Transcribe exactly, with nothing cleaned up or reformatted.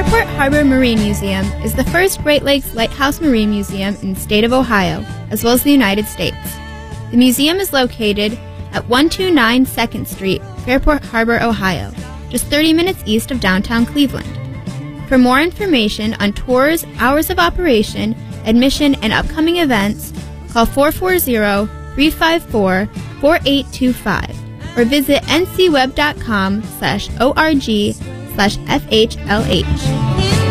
Fairport Harbor Marine Museum is the first Great Lakes Lighthouse Marine Museum in the state of Ohio, as well as the United States. The museum is located at one two nine second Street, Fairport Harbor, Ohio, just thirty minutes east of downtown Cleveland. For more information on tours, hours of operation, admission, and upcoming events, call four four zero, three five four, four eight two five or visit ncweb dot com slash org slash FHLH.